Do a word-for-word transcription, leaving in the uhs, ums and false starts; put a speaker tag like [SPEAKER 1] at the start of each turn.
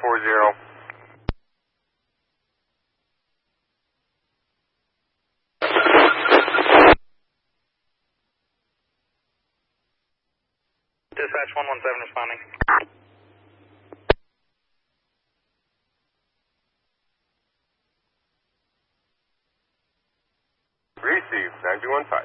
[SPEAKER 1] four zero.
[SPEAKER 2] Dispatch one one seven responding.
[SPEAKER 1] Receive, nine two one five.